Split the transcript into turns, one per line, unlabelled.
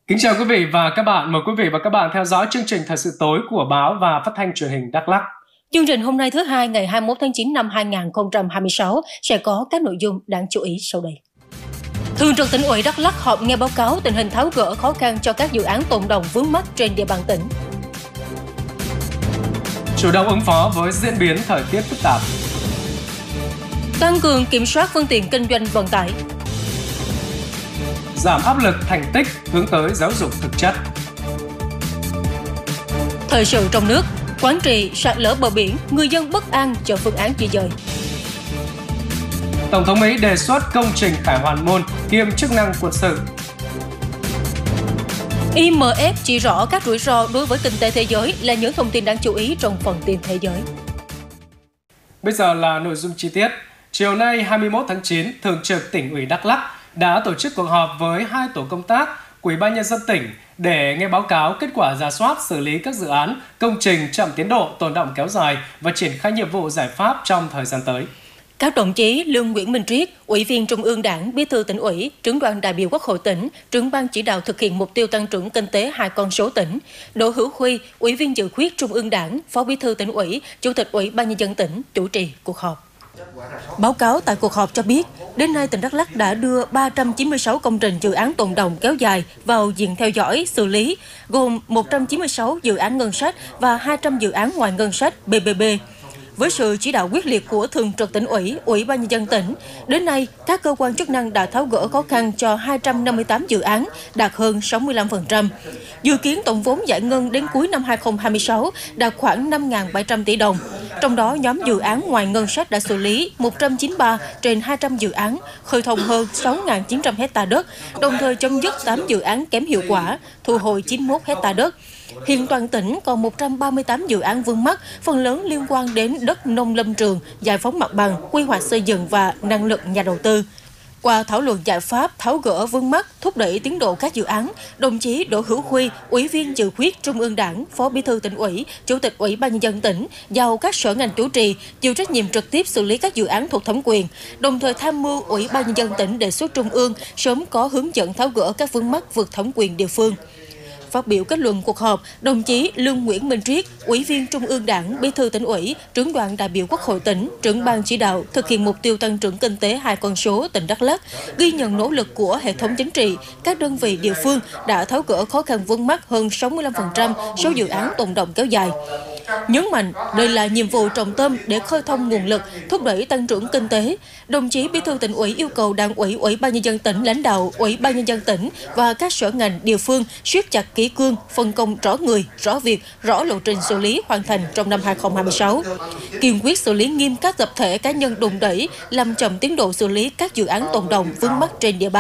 Kính chào quý vị và các bạn. Mời quý vị và các bạn theo dõi chương trình Thời sự tối của báo và phát thanh truyền hình Đắk Lắk.
Chương trình hôm nay thứ Hai ngày 21 tháng 9 năm 2026 sẽ có các nội dung đáng chú ý sau đây. Thường trực Tỉnh ủy Đắk Lắk họp nghe báo cáo tình hình tháo gỡ khó khăn cho các dự án tồn đọng vướng mắc trên địa bàn tỉnh.
Chủ động ứng phó với diễn biến thời tiết phức tạp.
Tăng cường kiểm soát phương tiện kinh doanh vận tải.
Giảm áp lực thành tích hướng tới giáo dục thực chất.
Thời sự trong nước, Quảng Trị sạt lở bờ biển, người dân bất an chờ phương án di dời.
Tổng thống Mỹ đề xuất công trình Khải Hoàn Môn kiêm chức năng quân sự.
IMF chỉ rõ các rủi ro đối với kinh tế thế giới là những thông tin đáng chú ý trong phần tin thế giới.
Bây giờ là nội dung chi tiết. Chiều nay 21 tháng 9, Thường trực Tỉnh ủy Đắk Lắk đã tổ chức cuộc họp với 2 tổ công tác của Ủy ban Nhân dân tỉnh để nghe báo cáo kết quả rà soát xử lý các dự án, công trình chậm tiến độ, tồn đọng kéo dài và triển khai nhiệm vụ giải pháp trong thời gian tới.
Các đồng chí Lương Nguyễn Minh Triết, Ủy viên Trung ương Đảng, Bí thư Tỉnh ủy, Trưởng đoàn đại biểu Quốc hội tỉnh, Trưởng ban chỉ đạo thực hiện mục tiêu tăng trưởng kinh tế 2 con số tỉnh, Đỗ Hữu Huy, Ủy viên dự khuyết Trung ương Đảng, Phó Bí thư Tỉnh ủy, Chủ tịch Ủy ban Nhân dân tỉnh chủ trì cuộc họp. Báo cáo tại cuộc họp cho biết, đến nay tỉnh Đắk Lắk đã đưa 396 công trình dự án tồn đọng kéo dài vào diện theo dõi, xử lý, gồm 196 dự án ngân sách và 200 dự án ngoài ngân sách BBB. Với sự chỉ đạo quyết liệt của Thường trực Tỉnh ủy, Ủy ban Nhân dân tỉnh, đến nay các cơ quan chức năng đã tháo gỡ khó khăn cho 258 dự án, đạt hơn 65%. Dự kiến tổng vốn giải ngân đến cuối năm 2026 đạt khoảng 5.700 tỷ đồng. Trong đó, nhóm dự án ngoài ngân sách đã xử lý 193 trên 200 dự án, khơi thông hơn 6.900 hectare đất, đồng thời chấm dứt 8 dự án kém hiệu quả, thu hồi 91 hectare đất. Hiện toàn tỉnh còn 138 dự án vướng mắc, phần lớn liên quan đến đất nông lâm trường, giải phóng mặt bằng, quy hoạch xây dựng và năng lực nhà đầu tư. Qua thảo luận giải pháp tháo gỡ vướng mắc, thúc đẩy tiến độ các dự án, đồng chí Đỗ Hữu Huy, Ủy viên dự khuyết Trung ương Đảng, Phó Bí thư Tỉnh ủy, Chủ tịch Ủy ban Nhân dân tỉnh, giao các sở ngành chủ trì, chịu trách nhiệm trực tiếp xử lý các dự án thuộc thẩm quyền, đồng thời tham mưu Ủy ban Nhân dân tỉnh đề xuất Trung ương sớm có hướng dẫn tháo gỡ các vướng mắc vượt thẩm quyền địa phương. Phát biểu kết luận cuộc họp, đồng chí Lương Nguyễn Minh Triết, Ủy viên Trung ương Đảng, Bí thư Tỉnh ủy, Trưởng đoàn đại biểu Quốc hội tỉnh, Trưởng ban chỉ đạo thực hiện mục tiêu tăng trưởng kinh tế 2 con số tỉnh Đắk Lắk, ghi nhận nỗ lực của hệ thống chính trị, các đơn vị địa phương đã tháo gỡ khó khăn vướng mắc hơn 65% số dự án tồn đọng kéo dài. Nhấn mạnh đây là nhiệm vụ trọng tâm để khơi thông nguồn lực, thúc đẩy tăng trưởng kinh tế. Đồng chí Bí thư Tỉnh ủy yêu cầu Đảng ủy, Ủy ban Nhân dân tỉnh, lãnh đạo Ủy ban Nhân dân tỉnh và các sở ngành địa phương siết chặt kỷ cương, phân công rõ người, rõ việc, rõ lộ trình xử lý hoàn thành trong năm 2026. Kiên quyết xử lý nghiêm các tập thể cá nhân đùn đẩy, làm chậm tiến độ xử lý các dự án tồn đọng vướng mắc trên địa bàn.